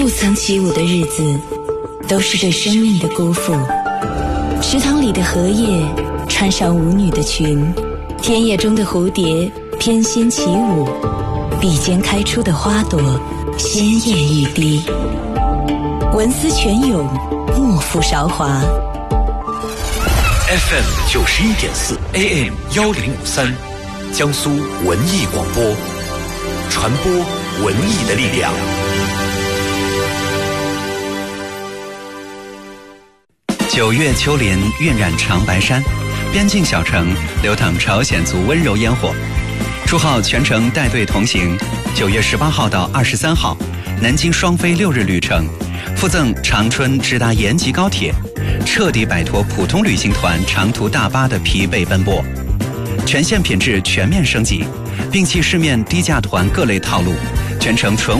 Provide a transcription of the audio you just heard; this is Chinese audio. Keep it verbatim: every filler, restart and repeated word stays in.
不曾起舞的日子，都是对生命的辜负。池塘里的荷叶穿上舞女的裙，田野中的蝴蝶翩跹起舞，笔尖开出的花朵鲜艳欲滴。文思泉涌，莫负韶华。 F M 九十一点四 A M 幺零五三，江苏文艺广播，传播文艺的力量。 九月秋林晕染长白山，边境小城流淌朝鲜族温柔烟火。祝号全程带队同行，九月十八号到二十三号，南京双飞六日旅程，附赠长春直达延吉高铁，彻底摆脱普通旅行团长途大巴的疲惫奔波，全线品质全面升级，摒弃市面低价团各类套路，全程纯